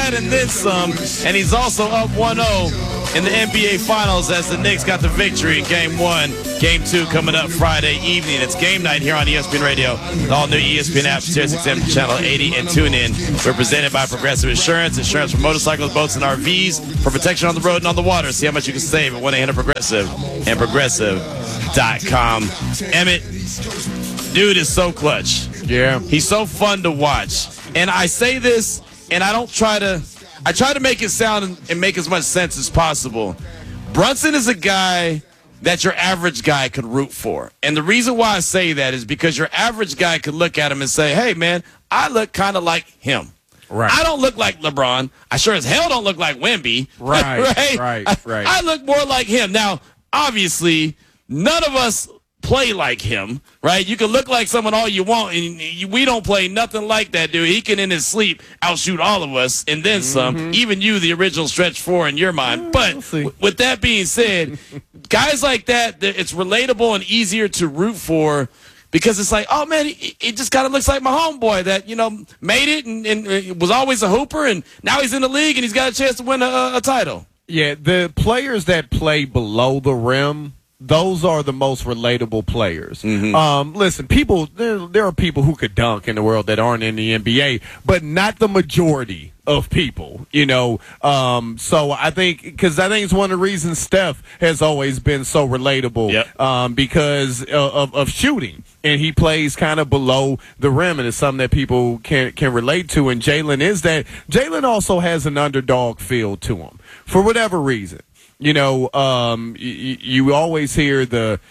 that and then some. And he's also up 1-0 in the NBA Finals as the Knicks got the victory in Game 1. Game 2 coming up Friday evening. It's game night here on ESPN Radio. The all-new ESPN app, Sirius XM Channel 80, and tune in. We're presented by Progressive Insurance. Insurance for motorcycles, boats, and RVs for protection on the road and on the water. See how much you can save at 1-800-PROGRESSIVE and Progressive.com. Emmett, dude is so clutch. Yeah. He's so fun to watch. And I say this, and I try to make it sound and make as much sense as possible. Brunson is a guy that your average guy could root for. And the reason why I say that is because your average guy could look at him and say, hey, man, I look kind of like him. Right. I don't look like LeBron. I sure as hell don't look like Wemby. Right. I look more like him. Now, obviously, none of us play like him, right? You can look like someone all you want, and we don't play nothing like that, dude. He can, in his sleep, outshoot all of us, and then some. Even you, the original stretch four in your mind. But with that being said, guys like that, it's relatable and easier to root for because it's like, oh, man, he just kind of looks like my homeboy that, made it and was always a hooper, and now he's in the league, and he's got a chance to win a title. Yeah, the players that play below the rim, those are the most relatable players. Listen, there are people who could dunk in the world that aren't in the NBA, but not the majority of people, So I think it's one of the reasons Steph has always been so relatable, because of shooting, and he plays kind of below the rim, and it's something that people can relate to. And Jalen also has an underdog feel to him for whatever reason. You always hear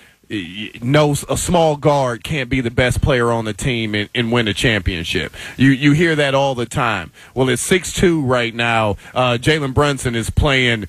a small guard can't be the best player on the team and win a championship. You hear that all the time. Well, it's 6'2" right now. Jalen Brunson is playing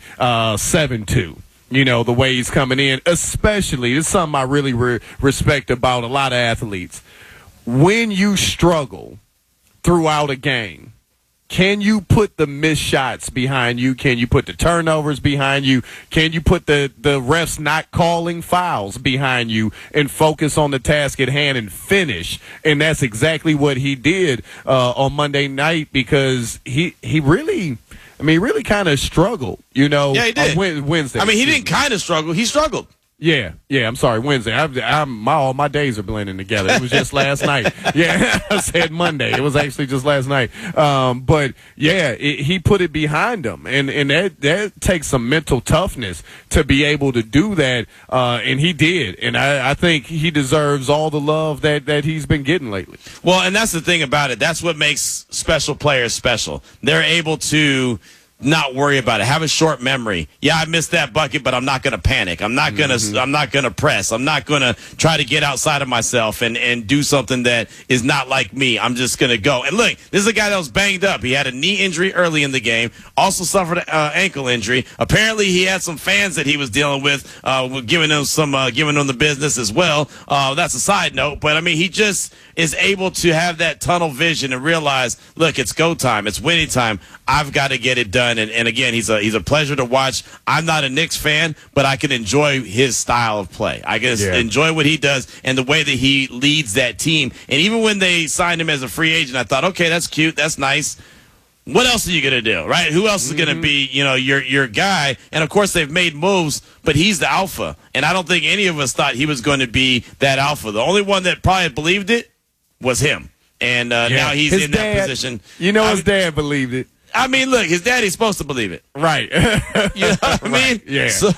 7'2". The way he's coming in, especially, this is something I really respect about a lot of athletes. When you struggle throughout a game, can you put the missed shots behind you? Can you put the turnovers behind you? Can you put the refs not calling fouls behind you and focus on the task at hand and finish? And that's exactly what he did on Monday night, because he really kind of struggled, Yeah, he did. Wednesday. He didn't kind of struggle. He struggled. Yeah, I'm sorry, Wednesday. All my days are blending together. It was just last night. Yeah, I said Monday. It was actually just last night. But yeah, he put it behind him, and that takes some mental toughness to be able to do that, and he did. And I think he deserves all the love that he's been getting lately. Well, and that's the thing about it. That's what makes special players special. They're able to not worry about it. Have a short memory. Yeah, I missed that bucket, but I'm not going to panic. I'm not going to press. I'm not going to try to get outside of myself and do something that is not like me. I'm just going to go. And look, this is a guy that was banged up. He had a knee injury early in the game, also suffered an ankle injury. Apparently, he had some fans that he was dealing with, giving them the business as well. That's a side note, but he just is able to have that tunnel vision and realize, look, it's go time. It's winning time. I've got to get it done. And again, he's a pleasure to watch. I'm not a Knicks fan, but I can enjoy his style of play. I can enjoy what he does and the way that he leads that team. And even when they signed him as a free agent, I thought, okay, that's cute, that's nice. What else are you going to do, right? Who else is going to be, your guy? And, of course, they've made moves, but he's the alpha. And I don't think any of us thought he was going to be that alpha. The only one that probably believed it was him. And now he's in that position. His dad believed it. Look, his daddy's supposed to believe it. Right. You know what I mean? Yeah. So,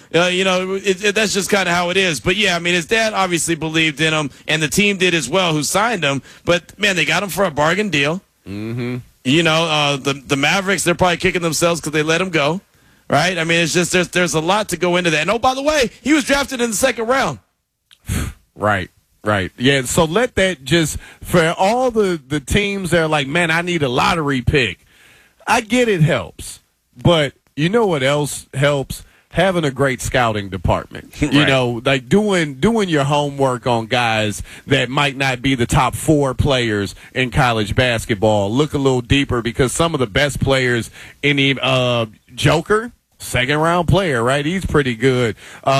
that's just kind of how it is. But, yeah, his dad obviously believed in him, and the team did as well who signed him. But, man, they got him for a bargain deal. Mm-hmm. The Mavericks, they're probably kicking themselves because they let him go. Right? It's just there's a lot to go into that. And, oh, by the way, he was drafted in the second round. Right. Yeah, so let that just, for all the teams that are like, man, I need a lottery pick. I get it helps, but you know what else helps? Having a great scouting department. Right. Like doing your homework on guys that might not be the top 4 players in college basketball. Look a little deeper, because some of the best players in the Joker, second-round player, right? He's pretty good.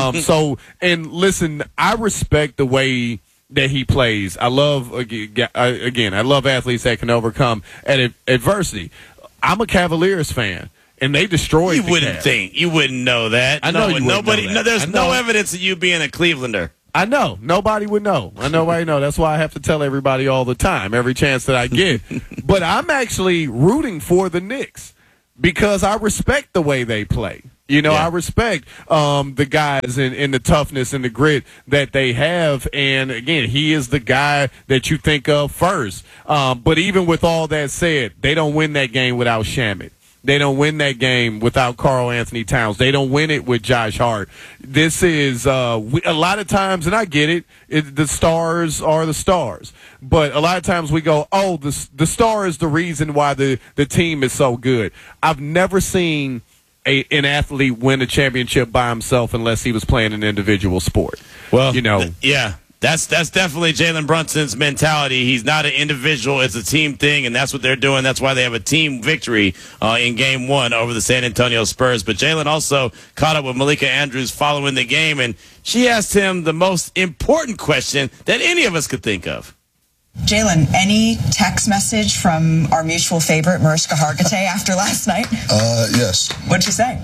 And listen, I respect the way that he plays. I love, I love athletes that can overcome adversity. I'm a Cavaliers fan, and they destroyed. You wouldn't think. You wouldn't know that. I know you wouldn't nobody. know that. No, there's no evidence of you being a Clevelander. I know. Nobody would know. Nobody know. That's why I have to tell everybody all the time, every chance that I get. But I'm actually rooting for the Knicks because I respect the way they play. You know, I respect the guys and the toughness and the grit that they have. And, again, he is the guy that you think of first. But even with all that said, they don't win that game without Shamet. They don't win that game without Karl Anthony Towns. They don't win it with Josh Hart. This is a lot of times, and I get it, the stars are the stars. But a lot of times we go, oh, the star is the reason why the team is so good. I've never seen an athlete win a championship by himself unless he was playing an individual sport. Well, yeah. That's definitely Jalen Brunson's mentality. He's not an individual. It's a team thing, and that's what they're doing. That's why they have a team victory in Game 1 over the San Antonio Spurs. But Jalen also caught up with Malika Andrews following the game, and she asked him the most important question that any of us could think of. Jalen, any text message from our mutual favorite, Mariska Hargitay, after last night? Yes. What'd she say?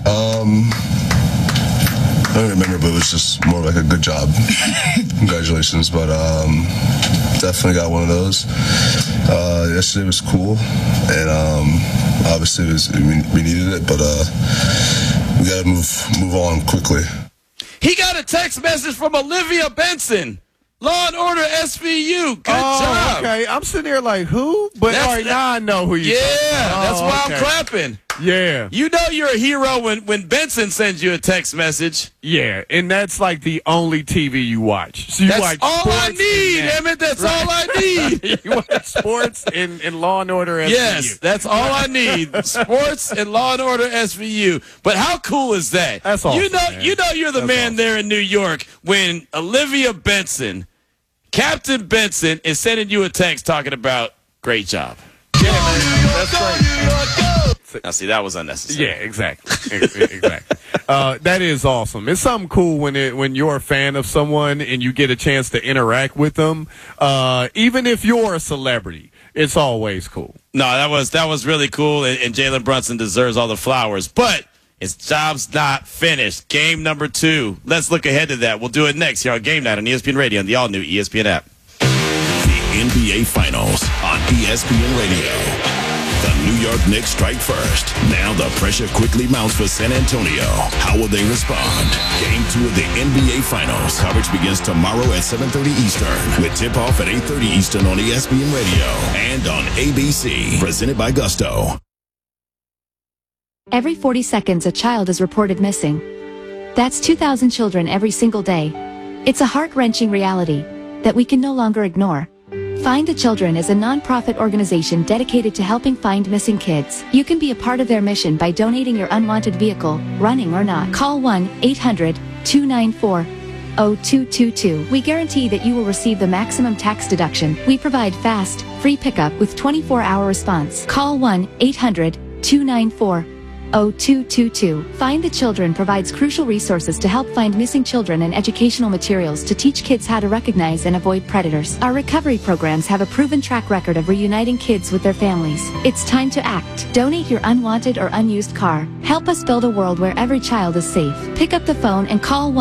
I don't remember, but it was just more like a good job. Congratulations, but definitely got one of those. Yesterday was cool, and obviously we needed it, but we got to move on quickly. He got a text message from Olivia Benson. Law and Order SVU. Good job. Okay. I'm sitting there like, who? But all right, now I know who you are. That's why I'm clapping. Yeah. You know you're a hero when Benson sends you a text message. Yeah, and that's like the only TV you watch. So you that's watch all I need, Emmett. That's all I need. You watch sports and Law and Order SVU. Yes, that's all I need. Sports and Law and Order SVU. But how cool is that? That's awesome, You know you're the that's man awesome. there in New York when Olivia Benson, Captain Benson, is sending you a text talking about great job. Yeah, man. That's great. Now, see, that was unnecessary. Yeah, exactly. Exactly. That is awesome. It's something cool when you're a fan of someone and you get a chance to interact with them. Even if you're a celebrity, it's always cool. No, that was really cool, and Jalen Brunson deserves all the flowers. But his job's not finished. Game number 2. Let's look ahead to that. We'll do it next here on Game Night on ESPN Radio and the all-new ESPN app. The NBA Finals on ESPN Radio. The New York Knicks strike first. Now the pressure quickly mounts for San Antonio. How will they respond? Game 2 of the NBA Finals. Coverage begins tomorrow at 7:30 Eastern with tip-off at 8:30 Eastern on ESPN Radio and on ABC. Presented by Gusto. Every 40 seconds, a child is reported missing. That's 2,000 children every single day. It's a heart-wrenching reality that we can no longer ignore. Find the Children is a non-profit organization dedicated to helping find missing kids. You can be a part of their mission by donating your unwanted vehicle, running or not. Call 1-800-294-0222. We guarantee that you will receive the maximum tax deduction. We provide fast, free pickup with 24-hour response. Call 1-800-294-0222. Find the Children provides crucial resources to help find missing children and educational materials to teach kids how to recognize and avoid predators. Our recovery programs have a proven track record of reuniting kids with their families. It's time to act. Donate your unwanted or unused car. Help us build a world where every child is safe. Pick up the phone and call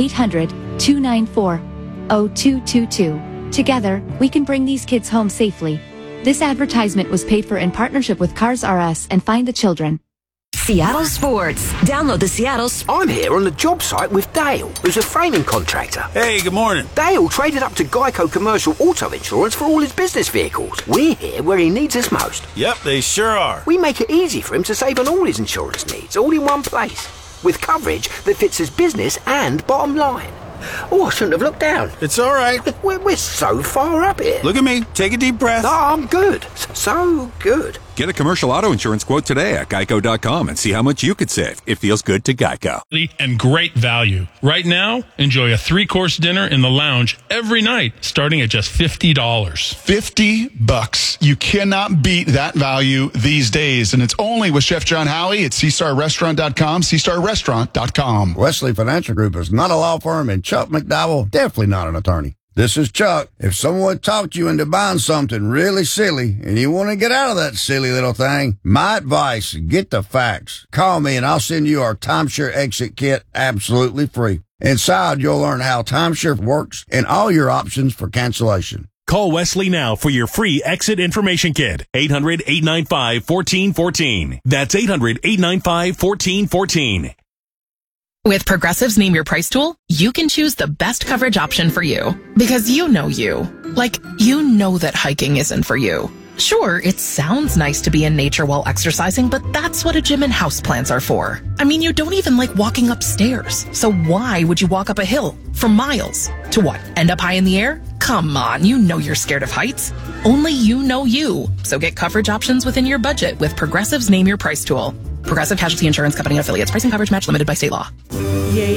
1-800-294-0222. Together, we can bring these kids home safely. This advertisement was paid for in partnership with Cars R Us and Find the Children. Seattle Sports. Download the Seattle I'm here on the job site with Dale, who's a framing contractor. Hey, good morning. Dale traded up to Geico Commercial Auto Insurance for all his business vehicles. We're here where he needs us most. Yep, they sure are. We make it easy for him to save on all his insurance needs, all in one place, with coverage that fits his business and bottom line. Oh, I shouldn't have looked down. It's all right. We're so far up here. Look at me. Take a deep breath. No, I'm good. So good. Get a commercial auto insurance quote today at Geico.com and see how much you could save. It feels good to Geico. And great value. Right now, enjoy a 3-course dinner in the lounge every night, starting at just $50. $50. You cannot beat that value these days. And it's only with Chef John Howie at CStarRestaurant.com, CStarRestaurant.com. Wesley Financial Group is not a law firm, and Chuck McDowell, definitely not an attorney. This is Chuck. If someone talked you into buying something really silly and you want to get out of that silly little thing, my advice, get the facts. Call me and I'll send you our timeshare exit kit absolutely free. Inside, you'll learn how timeshare works and all your options for cancellation. Call Wesley now for your free exit information kit. 800-895-1414. That's 800-895-1414. With Progressive's Name Your Price tool, you can choose the best coverage option for you. Because you know you. Like, you know that hiking isn't for you. Sure, it sounds nice to be in nature while exercising, but that's what a gym and houseplants are for. I mean, you don't even like walking upstairs. So why would you walk up a hill for miles? To what, end up high in the air? Come on, you know you're scared of heights. Only you know you. So get coverage options within your budget with Progressive's Name Your Price tool. Progressive Casualty Insurance Company and affiliates. Pricing coverage match limited by state law.